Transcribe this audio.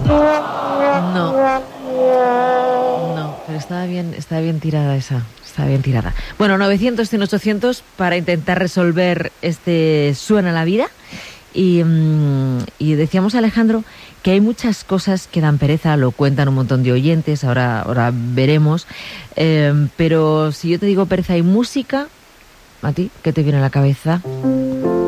No, pero estaba bien tirada esa. Está bien tirada. Bueno, 900, 100, 800 para intentar resolver este Suena la vida. Y decíamos, Alejandro, que hay muchas cosas que dan pereza, lo cuentan un montón de oyentes, ahora veremos. Pero si yo te digo pereza y música, ¿a ti qué te viene a la cabeza?